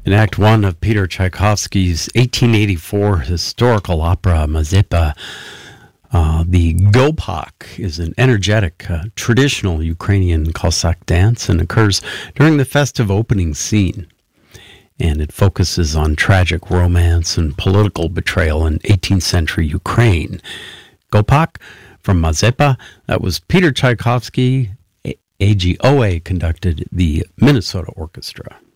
In Act One of Peter Tchaikovsky's 1884 historical opera Mazepa, the Gopak is an energetic, traditional Ukrainian Cossack dance and occurs during the festive opening scene. And it focuses on tragic romance and political betrayal in 18th century Ukraine. Gopak from Mazepa, that was Peter Tchaikovsky. AGOA conducted the Minnesota Orchestra.